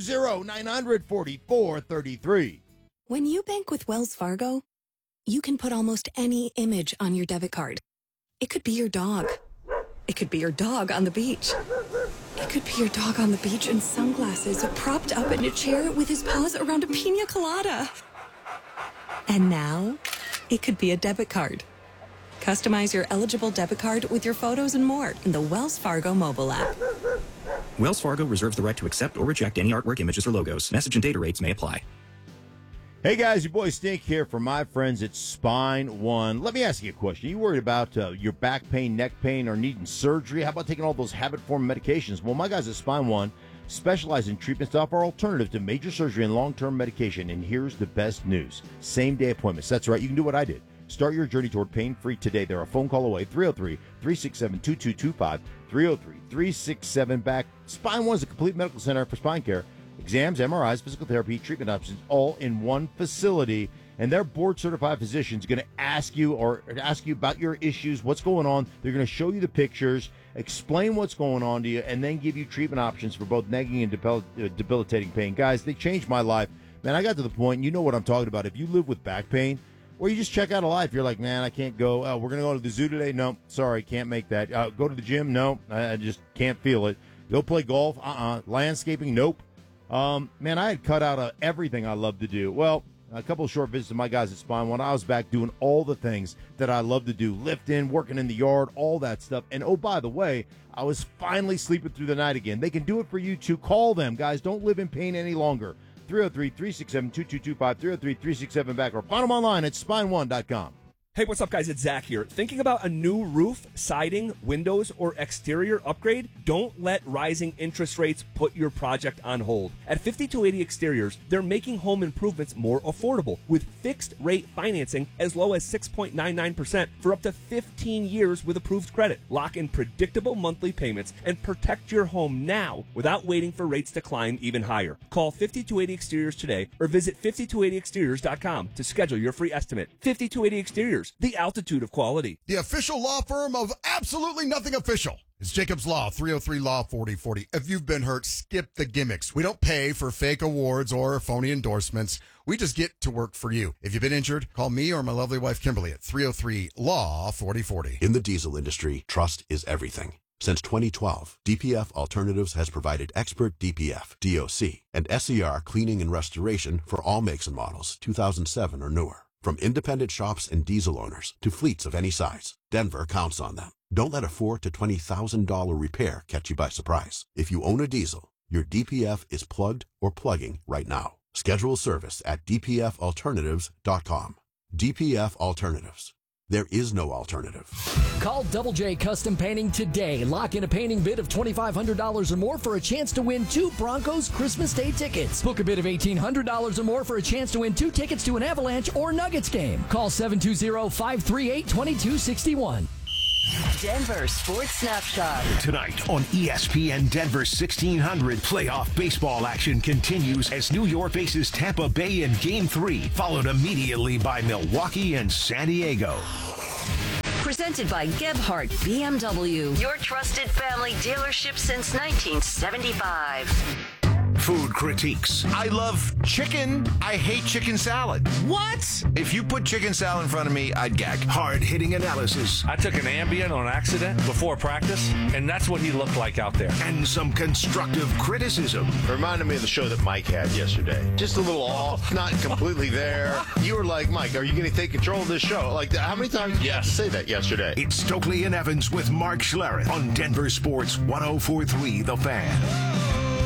S2: 720-900-4433.
S14: When you bank with Wells Fargo, you can put almost any image on your debit card. It could be your dog. It could be your dog on the beach. It could be your dog on the beach in sunglasses, propped up in a chair with his paws around a pina colada. And now, it could be a debit card. Customize your eligible debit card with your photos and more in the Wells Fargo mobile app.
S15: Wells Fargo reserves the right to accept or reject any artwork, images, or logos. Message and data rates may apply.
S2: Hey guys, your boy Stink here for my friends at Spine One. Let me ask you a question. Are you worried about your back pain, neck pain, or needing surgery? How about taking all those habit-forming medications? Well, my guys at Spine One specialize in treatments that offer alternative to major surgery and long-term medication. And here's the best news. Same-day appointments. That's right. You can do what I did. Start your journey toward pain-free today. They're a phone call away, 303-367-2225, 303-367-BACK. Spine One is a complete medical center for spine care. Exams, MRIs, physical therapy, treatment options, all in one facility. And their board-certified physicians are going to ask you about your issues, what's going on. They're going to show you the pictures, explain what's going on to you, and then give you treatment options for both nagging and debilitating pain. Guys, they changed my life. Man, I got to the point, you know what I'm talking about. If you live with back pain, or you just check out a life, you're like, man, I can't go. We're going to go to the zoo today. No, sorry, can't make that. Go to the gym. No, I just can't feel it. Go play golf. Landscaping. Nope. Man, I had cut out everything I love to do. Well, a couple of short visits to my guys at Spine One. I was back doing all the things that I love to do. Lifting, working in the yard, all that stuff. And oh, by the way, I was finally sleeping through the night again. They can do it for you too. Call them, guys. Don't live in pain any longer. 303-367-2225, 303-367-BACK, or find them online at spine1.com.
S16: Hey, what's up, guys? It's Zach here. Thinking about a new roof, siding, windows, or exterior upgrade? Don't let rising interest rates put your project on hold. At 5280 Exteriors, they're making home improvements more affordable with fixed-rate financing as low as 6.99% for up to 15 years with approved credit. Lock in predictable monthly payments and protect your home now without waiting for rates to climb even higher. Call 5280 Exteriors today or visit 5280exteriors.com to schedule your free estimate. 5280 Exteriors. The altitude of quality.
S9: The official law firm of Absolutely Nothing Official. It's Jacobs Law, 303 Law 4040. If you've been hurt, skip the gimmicks. We don't pay for fake awards or phony endorsements. We just get to work for you. If you've been injured, call me or my lovely wife Kimberly at 303 Law 4040.
S17: In the diesel industry, trust is everything. Since 2012, DPF Alternatives has provided expert DPF, DOC, and SCR cleaning and restoration for all makes and models, 2007 or newer. From independent shops and diesel owners to fleets of any size, Denver counts on them. Don't let a $4,000 to $20,000 repair catch you by surprise. If you own a diesel, Your DPF is plugged or plugging right now. Schedule service at dpfalternatives.com. DPF Alternatives. There is no alternative.
S11: Call Double J Custom Painting today. Lock in a painting bid of $2,500 or more for a chance to win 2 Broncos Christmas Day tickets. Book a bid of $1,800 or more for a chance to win 2 tickets to an Avalanche or Nuggets game. Call 720-538-2261.
S18: Denver Sports Snapshot.
S4: Tonight on ESPN Denver 1600, playoff baseball action continues as New York faces Tampa Bay in Game 3, followed immediately by Milwaukee and San Diego.
S18: Presented by Gebhardt BMW, your trusted family dealership since 1975.
S4: Food critiques.
S19: I love chicken. I hate chicken salad.
S4: What?
S19: If you put chicken salad in front of me, I'd gag.
S4: Hard-hitting analysis.
S3: I took an Ambien on accident before practice, and that's what he looked like out there.
S4: And some constructive criticism.
S2: Reminded me of the show that Mike had yesterday. Just a little off, not completely there. You were like, Mike, are you going to take control of this show? Like, how many times did you have to say that yesterday?
S4: It's Stokely and Evans with Mark Schlereth on Denver Sports 104.3 The Fan.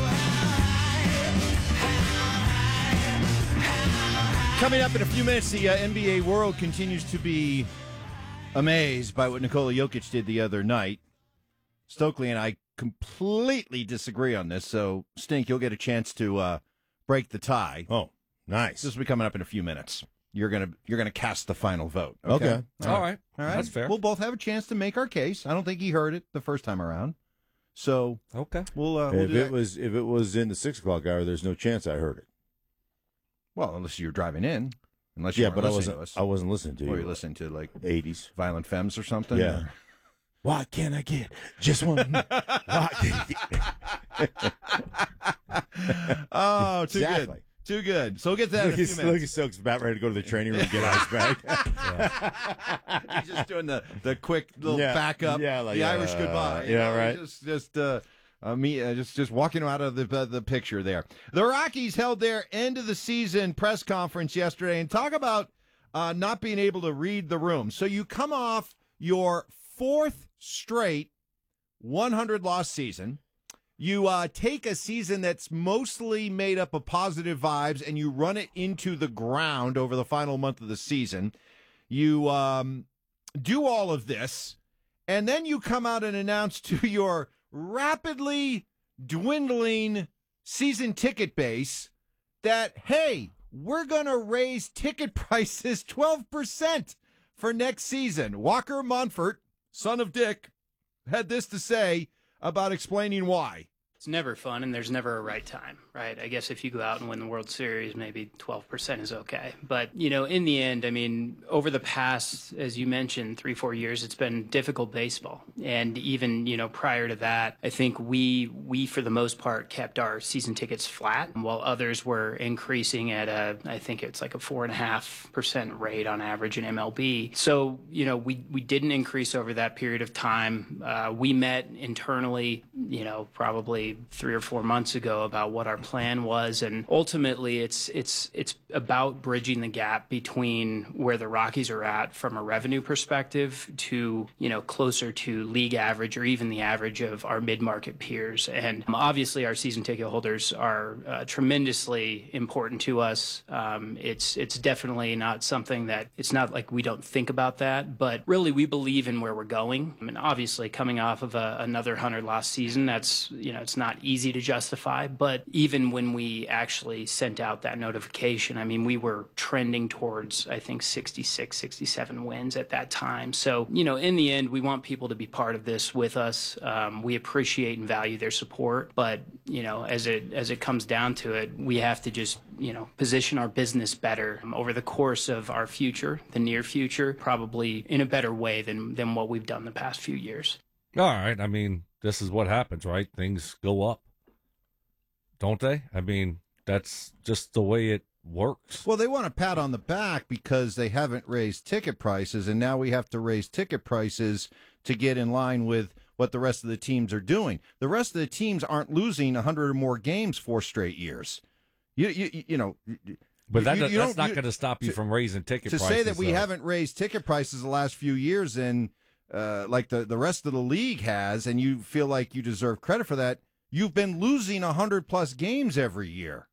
S1: Coming up in a few minutes, the NBA world continues to be amazed by what Nikola Jokic did the other night. Stokely and I completely disagree on this, so Stink, you'll get a chance to break the tie.
S2: Oh, nice.
S1: This will be coming up in a few minutes. You're gonna cast the final vote.
S2: Okay.
S3: All right. That's fair.
S1: We'll both have a chance to make our case. I don't think he heard it the first time around, so
S3: okay.
S1: We'll
S2: if
S1: do
S2: it was in the 6 o'clock hour, there's no chance I heard it.
S1: Well, unless you're driving in. Unless you
S2: but I
S1: listening to us.
S2: wasn't listening to you.
S1: Or you're listening to, like,
S2: 80s.
S1: Violent Femmes or something?
S2: Yeah.
S1: Or...
S2: Why can't I get just one? Why can't I get...
S1: Oh, too
S2: Exactly.
S1: good. Too good. So we'll get to that in a few
S2: Look
S1: minutes.
S2: at Stokes about ready to go to the training room and get ice bag.
S1: He's just doing the quick little backup,
S2: Yeah, like,
S1: the Irish goodbye.
S2: yeah, right.
S1: Just walking out of the picture there. The Rockies held their end of the season press conference yesterday and talk about not being able to read the room. So you come off your 4th straight 100-loss season. You take a season that's mostly made up of positive vibes and you run it into the ground over the final month of the season. You do all of this, and then you come out and announce to your rapidly dwindling season ticket base that, hey, we're going to raise ticket prices 12% for next season. Walker Monfort, son of Dick, had this to say about explaining why.
S20: It's never fun, and there's never a right time, right? I guess if you go out and win the World Series, maybe 12% is okay. But, in the end, I mean, over the past, as you mentioned, 3-4 years, it's been difficult baseball. And even, prior to that, I think we for the most part, kept our season tickets flat, while others were increasing at I think it's like a 4.5% rate on average in MLB. So, we didn't increase over that period of time. We met internally, probably 3 or 4 months ago about what our plan was, and ultimately it's about bridging the gap between where the Rockies are at from a revenue perspective to closer to league average or even the average of our mid-market peers. And obviously our season ticket holders are tremendously important to us. It's definitely not something that, it's not like we don't think about that, but really we believe in where we're going. I mean, obviously coming off of another 100-loss season, that's it's not easy to justify, but even when we actually sent out that notification, I mean, we were trending towards, I think, 66, 67 wins at that time. So, in the end, we want people to be part of this with us. We appreciate and value their support, but, as it comes down to it, we have to just, position our business better over the course of our future, the near future, probably in a better way than what we've done the past few years.
S3: All right. I mean, this is what happens, right? Things go up, don't they? I mean, that's just the way it works.
S1: Well, they want a pat on the back because they haven't raised ticket prices, and now we have to raise ticket prices to get in line with what the rest of the teams are doing. The rest of the teams aren't losing 100 or more games 4 straight years.
S3: But that's not going to stop you from raising ticket prices.
S1: To say that we haven't raised ticket prices the last few years and like the rest of the league has, and you feel like you deserve credit for that, you've been losing 100-plus games every year.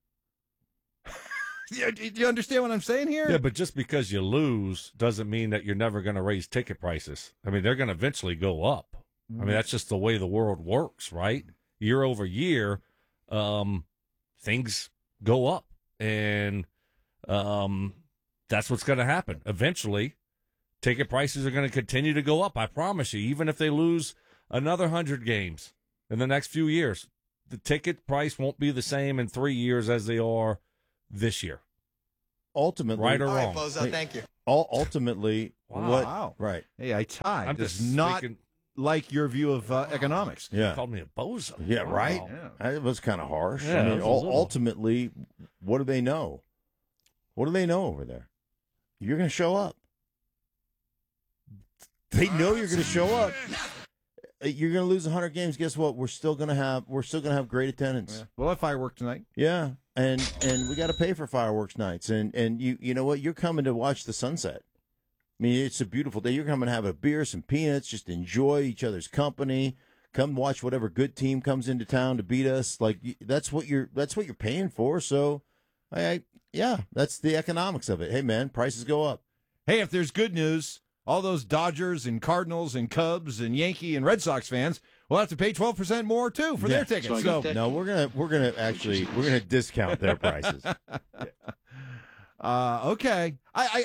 S1: Do you understand what I'm saying here?
S3: Yeah, but just because you lose doesn't mean that you're never going to raise ticket prices. I mean, they're going to eventually go up. I mean, that's just the way the world works, right? Year over year, things go up, and that's what's going to happen. Eventually, ticket prices are going to continue to go up, I promise you, even if they lose another 100 games in the next few years. The ticket price won't be the same in 3 years as they are this year.
S2: Ultimately,
S3: right or
S21: All right,
S3: wrong?
S21: Bozo, thank you.
S2: Ultimately,
S1: Wow.
S2: Right.
S1: Hey, Ty
S3: I'm
S1: does
S3: just
S1: not
S3: speaking-
S1: like your view of economics.
S2: Yeah.
S3: You called me a bozo.
S2: Yeah, right?
S3: Wow.
S2: It was kind of harsh.
S3: Yeah,
S2: I
S3: it
S2: mean,
S3: was a little.
S2: ultimately, what do they know? What do they know over there? You're going to show up. They know you're going to show up. You're going to lose 100 games. Guess what? We're still going to have great attendance.
S1: Yeah. We'll have fireworks tonight.
S2: Yeah, and we got to pay for fireworks nights. And you know what? You're coming to watch the sunset. I mean, it's a beautiful day. You're coming to have a beer, some peanuts, just enjoy each other's company. Come watch whatever good team comes into town to beat us. Like that's what you're paying for. So, yeah, that's the economics of it. Hey, man, prices go up.
S1: Hey, if there's good news, all those Dodgers and Cardinals and Cubs and Yankee and Red Sox fans will have to pay 12% more too for their tickets. So
S2: no, we're gonna discount their prices.
S1: Okay.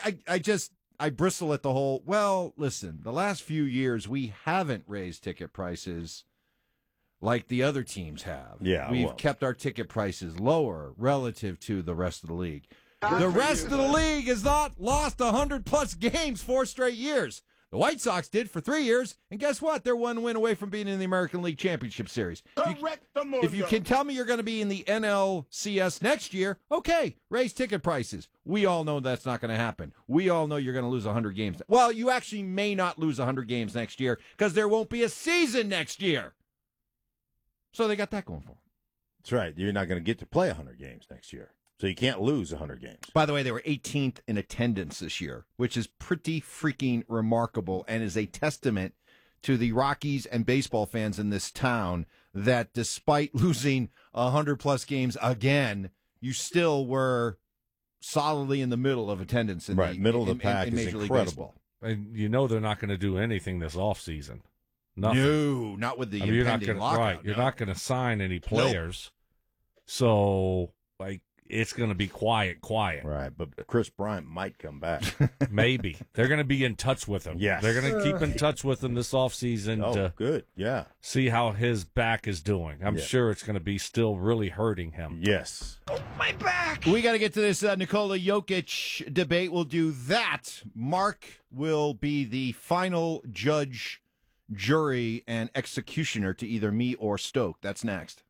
S1: I bristle at the whole, well, listen, the last few years we haven't raised ticket prices like the other teams have.
S2: Yeah,
S1: We've
S2: well.
S1: kept our ticket prices lower relative to the rest of the league. The rest of the league has not lost 100-plus games 4 straight years. The White Sox did for 3 years, and guess what? They're 1 win away from being in the American League Championship Series. If you can tell me you're going to be in the NLCS next year, okay, raise ticket prices. We all know that's not going to happen. We all know you're going to lose 100 games. Well, you actually may not lose 100 games next year because there won't be a season next year. So they got that going for them.
S2: That's right. You're not going to get to play 100 games next year. So you can't lose 100 games.
S1: By the way, they were 18th in attendance this year, which is pretty freaking remarkable and is a testament to the Rockies and baseball fans in this town that despite losing 100-plus games again, you still were solidly in the middle of attendance.
S2: Middle of the pack is
S1: Major League
S2: incredible.
S1: Baseball.
S3: And you know they're not going to do anything this offseason. Nothing.
S1: No, not with the
S3: you're not
S1: impending
S3: gonna,
S1: lockout.
S3: right. You're not going to sign any players. So, it's going to be quiet.
S2: Right, but Chris Bryant might come back.
S3: Maybe. They're going to be in touch with him.
S2: Yes.
S3: They're going to keep in touch with him this offseason to
S2: good. Yeah.
S3: see how his back is doing. I'm
S2: Yeah.
S3: sure it's going to be still really hurting him.
S2: Yes.
S1: My back! We got to get to this Nikola Jokic debate. We'll do that. Mark will be the final judge, jury, and executioner to either me or Stoke. That's next.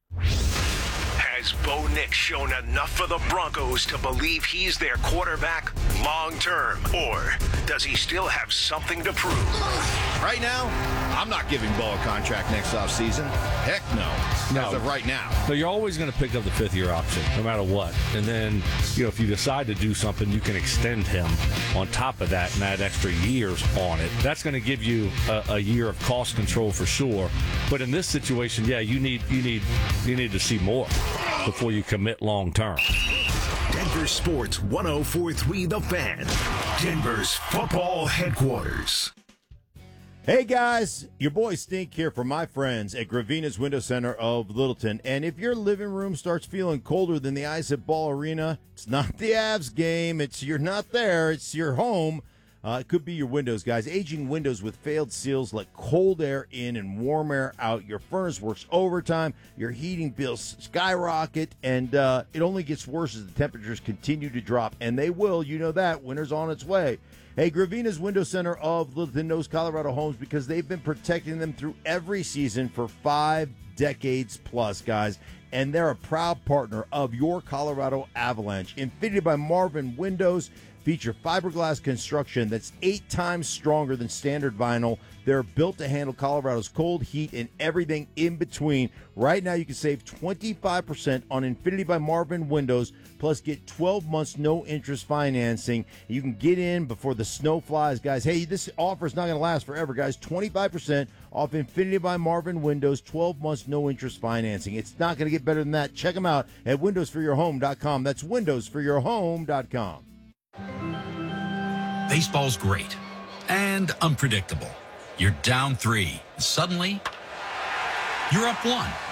S4: Has Bo Nix shown enough for the Broncos to believe he's their quarterback long term? Or does he still have something to prove?
S19: Right now, I'm not giving Bo a contract next offseason. Heck no. As of right now.
S3: So you're always going to pick up the 5th-year option, no matter what. And then, if you decide to do something, you can extend him on top of that and add extra years on it. That's going to give you a year of cost control for sure. But in this situation, yeah, you need to see more before you commit long term.
S4: Denver Sports 104.3 The Fan. Denver's football headquarters.
S2: Hey guys, your boy Stink here from my friends at Gravina's Window Center of Littleton. And if your living room starts feeling colder than the ice at Ball Arena, it's not the Avs game. You're not there. It's your home. It could be your windows, guys. Aging windows with failed seals let cold air in and warm air out. Your furnace works overtime. Your heating bills skyrocket. And it only gets worse as the temperatures continue to drop. And they will. You know that. Winter's on its way. Hey, Gravina's Window Center of Littleton knows Colorado homes because they've been protecting them through every season for 5 decades plus, guys. And they're a proud partner of your Colorado Avalanche. And fitted by Marvin Windows, feature fiberglass construction that's 8 times stronger than standard vinyl. They're built to handle Colorado's cold, heat, and everything in between. Right now, you can save 25% on Infinity by Marvin windows, plus get 12 months no-interest financing. You can get in before the snow flies, guys. Hey, this offer is not going to last forever, guys. 25% off Infinity by Marvin windows, 12 months no-interest financing. It's not going to get better than that. Check them out at windowsforyourhome.com. That's windowsforyourhome.com.
S21: Baseball's great and unpredictable. You're down 3. Suddenly, you're up 1.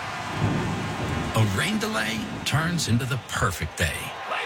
S21: A rain delay turns into the perfect day.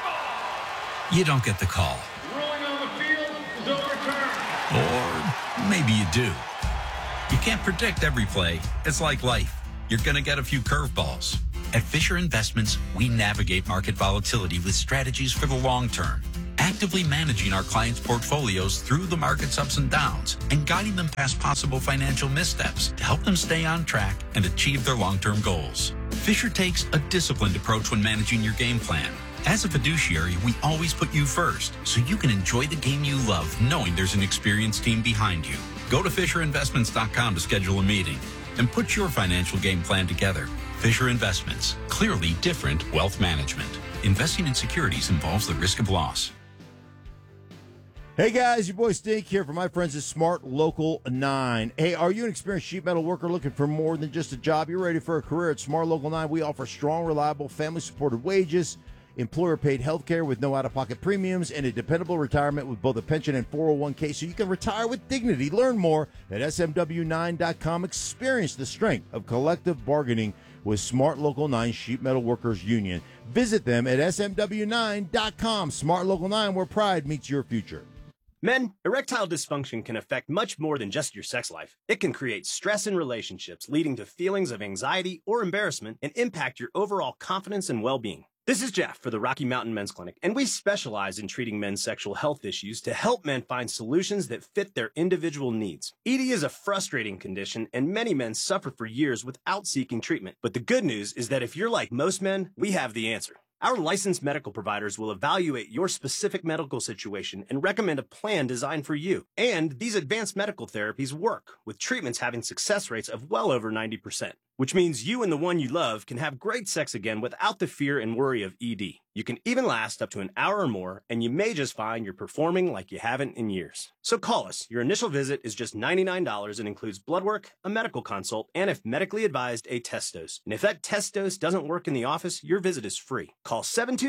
S21: You don't get the call.
S22: Rolling on the field is overturned.
S21: Or maybe you do. You can't predict every play. It's like life. You're going to get a few curveballs. At Fisher Investments, we navigate market volatility with strategies for the long term, actively managing our clients' portfolios through the market's ups and downs and guiding them past possible financial missteps to help them stay on track and achieve their long-term goals. Fisher takes a disciplined approach when managing your game plan. As a fiduciary, we always put you first so you can enjoy the game you love knowing there's an experienced team behind you. Go to FisherInvestments.com to schedule a meeting and put your financial game plan together. Fisher Investments, clearly different wealth management. Investing in securities involves the risk of loss.
S2: Hey guys, your boy Stink here from my friends at Smart Local 9. Hey, are you an experienced sheet metal worker looking for more than just a job? You're ready for a career at Smart Local 9. We offer strong, reliable, family-supported wages, employer-paid health care with no out-of-pocket premiums, and a dependable retirement with both a pension and 401k so you can retire with dignity. Learn more at smw9.com. Experience the strength of collective bargaining with Smart Local 9 Sheet Metal Workers Union. Visit them at smw9.com. Smart Local 9, where pride meets your future.
S10: Men, erectile dysfunction can affect much more than just your sex life. It can create stress in relationships, leading to feelings of anxiety or embarrassment, and impact your overall confidence and well-being. This is Jeff for the Rocky Mountain Men's Clinic, and we specialize in treating men's sexual health issues to help men find solutions that fit their individual needs. ED is a frustrating condition, and many men suffer for years without seeking treatment. But the good news is that if you're like most men, we have the answer. Our licensed medical providers will evaluate your specific medical situation and recommend a plan designed for you. And these advanced medical therapies work, with treatments having success rates of well over 90%, which means you and the one you love can have great sex again without the fear and worry of ED. You can even last up to an hour or more, and you may just find you're performing like you haven't in years. So call us. Your initial visit is just $99 and includes blood work, a medical consult, and if medically advised, a test dose. And if that test dose doesn't work in the office, your visit is free. Call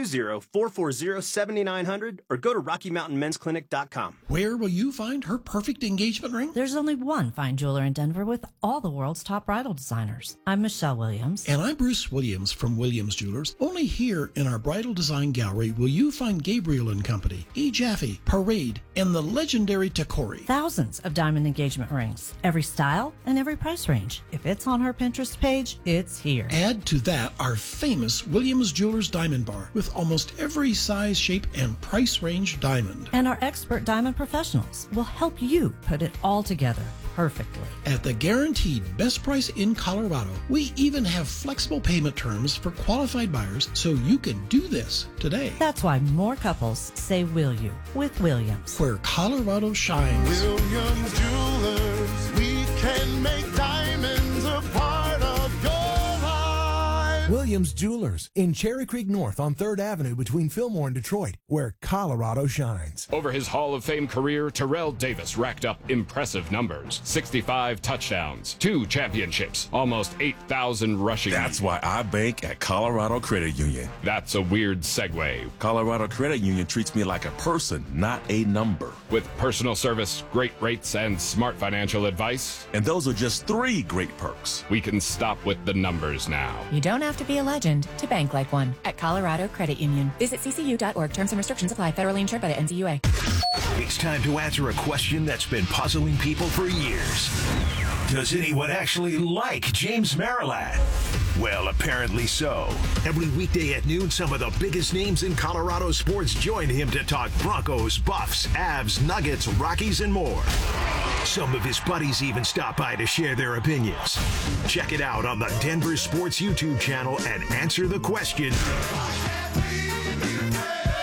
S10: 720-440-7900 or go to RockyMountainMen'sClinic.com.
S23: Where will you find her perfect engagement ring?
S24: There's only one fine jeweler in Denver with all the world's top bridal designers. I'm Michelle Williams.
S23: And I'm Bruce Williams from Williams Jewelers. Only here in our bridal design gallery will you find Gabriel & Company, E. Jaffe, Parade, and the legendary Tacori.
S24: Thousands of diamond engagement rings. Every style and every price range. If it's on her Pinterest page, it's here.
S23: Add to that our famous Williams Jewelers Diamond Bar with almost every size, shape, and price range diamond.
S24: And our expert diamond professionals will help you put it all together perfectly.
S23: At the guaranteed best price in Colorado, we even have flexible payment terms for qualified buyers so you can do this today.
S24: That's why more couples say will you with Williams.
S23: Where Colorado shines.
S25: Williams Jewelers, we can make diamonds a part of your life.
S26: Williams Jewelers in Cherry Creek North on 3rd Avenue between Fillmore and Detroit, where Colorado shines.
S27: Over his Hall of Fame career, Terrell Davis racked up impressive numbers. 65 touchdowns, 2 championships, almost 8,000 rushing.
S28: That's why I bank at Colorado Credit Union.
S27: That's a weird segue.
S28: Colorado Credit Union treats me like a person, not a number.
S27: With personal service, great rates, and smart financial advice.
S28: And those are just 3 great perks.
S27: We can stop with the numbers now.
S29: You don't have to be a legend to bank like one at Colorado Credit Union. Visit ccu.org. Terms and restrictions apply. Federally insured by the NCUA.
S4: It's time to answer a question that's been puzzling people for years. Does anyone actually like James Merilatt? Well, apparently so. Every weekday at noon, some of the biggest names in Colorado sports join him to talk Broncos, Buffs, Avs, Nuggets, Rockies, and more. Some of his buddies even stop by to share their opinions. Check it out on the Denver Sports YouTube channel and answer the question,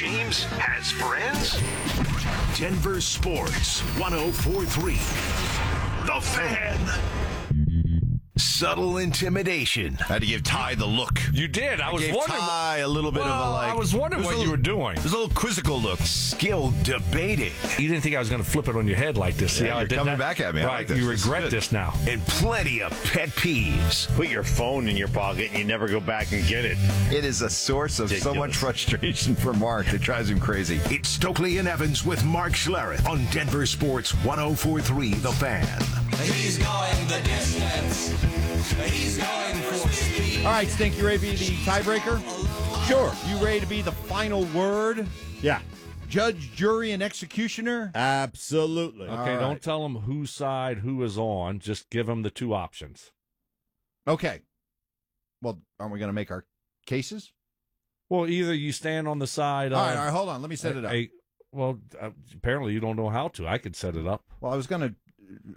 S4: James has friends? Denver Sports 104.3. The Fan. Subtle intimidation.
S19: I had to give Ty the look.
S3: You did. I was
S19: gave
S3: wondering.
S19: Ty a little bit of a like.
S3: I was wondering what you were doing.
S19: There's a little quizzical look.
S4: Skill debating.
S3: You didn't think I was going to flip it on your head like this. See
S19: Yeah,
S3: how I
S19: you're
S3: did
S19: coming
S3: that?
S19: back at me. I
S3: Right.
S19: like this.
S3: You
S19: This is
S3: regret
S19: good.
S3: this now.
S4: And plenty of pet peeves.
S2: Put your phone in your pocket and you never go back and get it.
S19: It is a source of so much frustration for Mark. It drives him crazy.
S4: It's Stokely and Evans with Mark Schlereth on Denver Sports 104.3 The Fan.
S5: He's going the distance. He's going for speed.
S1: All right, Stink, you ready to be the tiebreaker?
S2: Sure.
S1: You ready to be the final word?
S2: Yeah.
S1: Judge, jury, and executioner?
S2: Absolutely.
S3: Okay,
S1: All
S3: don't
S1: right.
S3: tell them whose side who is on. Just give them the two options.
S1: Okay. Well, aren't we going to make our cases?
S3: Well, either you stand on the side
S1: All
S3: of...
S1: right, hold on. Let me set it up.
S3: Well, apparently you don't know how to. I could set it up.
S1: Well, I was going to